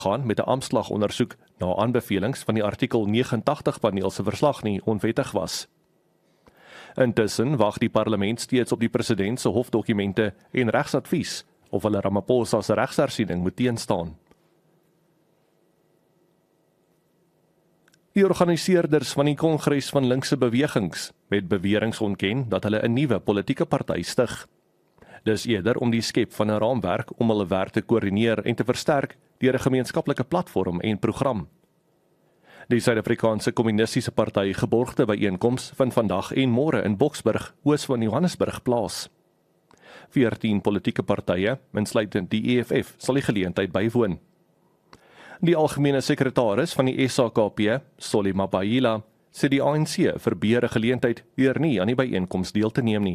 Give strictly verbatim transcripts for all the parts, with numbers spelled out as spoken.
gaan met 'n aanslagondersoek na aanbevelings van die artikel negenentagtig paneel se verslag nie onwettig was. Intussen wag die parlement steeds op die president se hofdokumente en regsadvies of hulle Ramaphosa se regshersiening moet teenstaan. Die organiseerders van die Kongres van Linkse Bewegings het beweringe ontken dat hulle 'n nuwe politieke party stig. Dis eerder om die skep van 'n raamwerk om hulle werk te koördineer en te versterk deur 'n gemeenskaplike platform en program. Die Suid-Afrikaanse Kommunistiese Party geborgde byeenkoms vind vandag en môre in Boksburg, oos van Johannesburg plaas. veertien politieke partye, insluitend die E F F, sal die geleentheid bywoon. Die algemene sekretaris van die S A K P, Solly Mapaila, sê die A N C verbeur 'n geleentheid deur nie aan die byeenkoms deel te neem nie.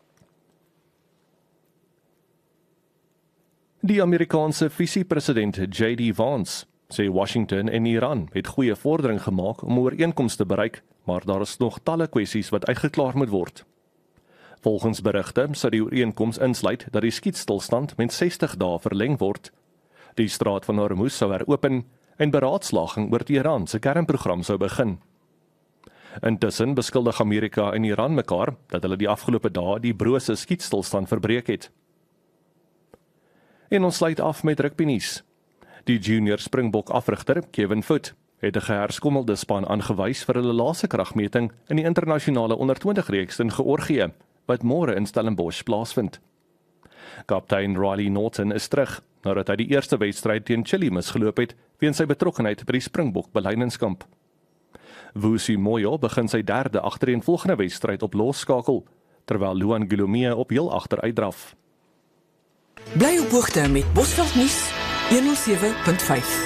Die Amerikaanse visiepresident J D Vance sê Washington en Iran het goeie vordering gemaak om 'n ooreenkoms te bereik, maar daar is nog talle kwessies wat uitgeklaar moet word. Volgens berigte sou die ooreenkoms insluit dat die skietstilstand met sestig dae verleng word. Die straat van Hormuz sou heropen en beraadslaging oor Iran se kernprogram sou begin. Intussen beskuldig Amerika en Iran mekaar dat hulle die afgelope dae die brose skietstilstand verbreek het. En ons sluit af met rugbynuus. Die junior Springbok afrigter Kevin Foot het 'n geherskommelde span aangewys vir hulle laaste kragmeting in die internasionale onder twintig reeks in Georgië, wat môre in Stellenbosch plaasvind. Kaptein Riley Norton is terug, nadat hy die eerste wedstryd teen Chili misgeloop het weens sy betrokkenheid by die Springbok belyningskamp. Vusi Moyo begin sy derde agtereenvolgende wedstryd op losskakel, terwyl Luan Gilomee op heel agter uitdraf. Bly op hoogte met Bosveld nuus honderd sewe punt vyf.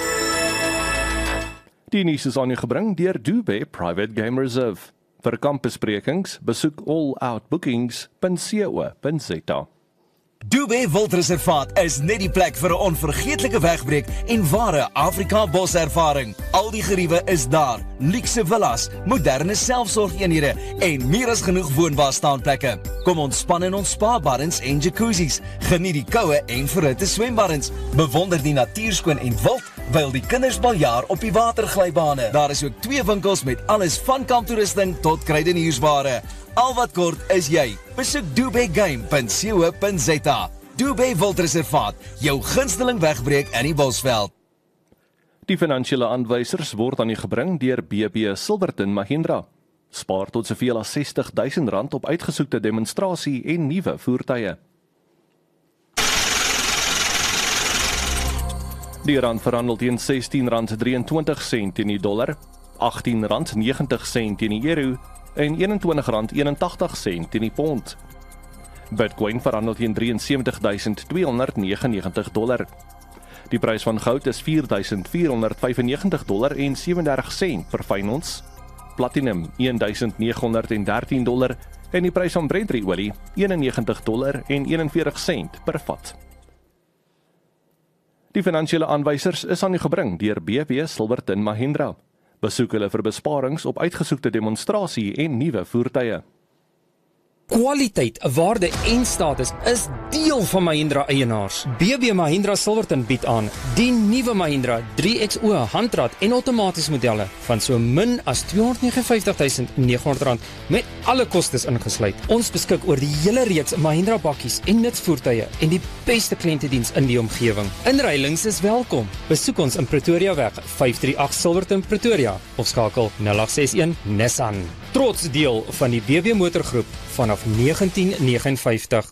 Die nuus is aan u gebring deur Dubé Private Game Reserve. Vir kampbesprekings besoek all out bookings punt co punt za. Dubé Wildreservaat is net die plek vir 'n onvergeetlike wegbreek en ware Afrika boservaring. Al die geriewe is daar, luukse villas, moderne selfsorgeenhede en meer as genoeg woonbare staanplekke. Kom ontspan in ons spa-baddens en jacuzzis, geniet die koue en verhitte swembaddens, bewonder die natuurskoon en wild, wyl die kinders baljaar op die waterglybane. Daar is ook twee winkels met alles van kamptoerusting tot kruideniersware. Al wat kort is jy. Besoek dubé game punt co punt za. Dubé Wildreservaat, jou gunsteling wegbreek in die Bosveld. Die finansiële aanwysers word aan u gebring deur B B Silverton Mahindra. Spaar tot soveel as sestig duisend rand op uitgesoekte demonstrasie en nuwe voertuie. Die rand verhandel teen sestien rand drieëntwintig sent teen die dollar, agttien rand negentig sent teen die euro en eenentwintig rand eenentagtig sent teen die pond. Bitcoin verhandel teen drie en sewentig duisend tweehonderd negenennegentig dollar. Die prys van goud is vier duisend vierhonderd vyfennegentig dollar en sewendertig sent per fyn ons. Platinum een duisend negehonderd dertien dollar en die prys van Brent-olie eenennegentig dollar en eenenveertig sent per vat. Die finansiële aanwysers is aan u gebring deur B B Silverton Mahindra. Besoek hulle vir besparings op uitgesoekte demonstrasie en nuwe voertuie. Kwaliteit, waarde en status is deel van Mahindra eienaars. B B Mahindra Silverton bied aan die nuwe Mahindra drie X O handrat en outomaties modelle van so min as tweehonderd negenenvyftig duisend negenhonderd rand met alle kostes ingesluit. Ons beskik oor die hele reeks Mahindra bakkies en nutsvoertuie en die beste kliëntediens in die omgewing. Inruilings is welkom. Besoek ons in Pretoria weg vyf drie agt Silverton Pretoria of skakel nul agt ses een Nissan. Trots deel van die B B motorgroep vanaf negentien negenenvyftig.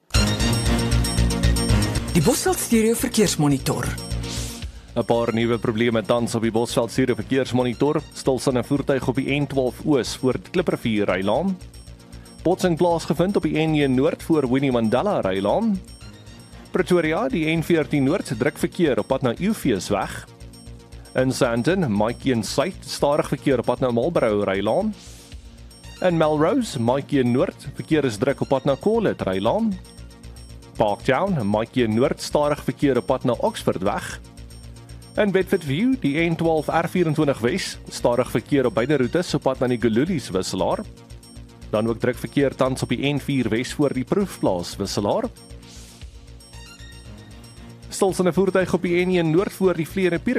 Die Bosveld Stereo Verkeersmonitor. 'n Paar nuwe probleme tans op die Bosveld Stereo Verkeersmonitor. Stilstaande voertuig op die N twaalf Oos voor Klippervuur Rylaan. Botsing plaasgevind op die N een Noord voor Winnie Mandela Rylaan. Pretoria, die N veertien Noord druk verkeer op pad na Eufeesweg. In Sandton, Maatjie Suid stadig verkeer op pad na Marlborough Rylaan. In Melrose, Maatjie Noord verkeer is druk op pad na Colet Rylaan. Parktown, Maatjie Noord stadig verkeer op pad na Oxfordweg. In Bedford View, die N twaalf R vyf-en-twintig Wes, stadig verkeer op beide roetes op pad na die Gululies wisselaar. Dan ook druk verkeer tans op die N vier Wes voor die Proefplaas wisselaar. Stilstaan 'n voertuig op die N een Noord voor die Vleere